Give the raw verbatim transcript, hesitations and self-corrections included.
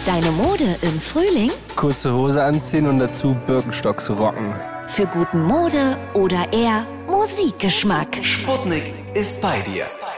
Deine Mode im Frühling? Kurze Hose anziehen und dazu Birkenstocks rocken. Für guten Mode- oder eher Musikgeschmack. Sputnik ist bei dir.